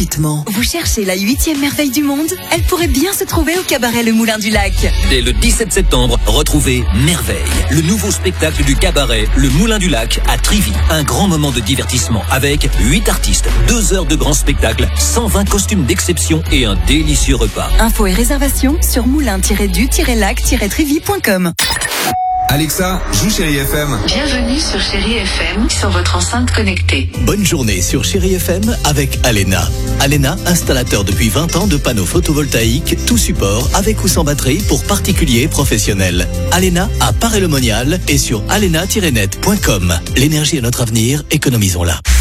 gratuitement. Vous cherchez la 8e merveille du monde? Elle pourrait bien se trouver au cabaret Le Moulin du Lac. Dès le 17 septembre, retrouvez Merveille, le nouveau spectacle du cabaret Le Moulin du Lac à Trivy. Un grand moment de divertissement avec 8 artistes, 2 heures de grand spectacle, 120 costumes d'exception et un délicieux repas. Infos et réservations sur moulin-du-lac-trivy.com. Alexa, joue Chérie FM. Bienvenue sur Chérie FM, sur votre enceinte connectée. Bonne journée sur Chérie FM avec Alena. Alena, installateur depuis 20 ans de panneaux photovoltaïques, tout support, avec ou sans batterie pour particuliers et professionnels. Alena à Paray-le-Monial et sur alena-net.com. L'énergie est notre avenir, économisons-la.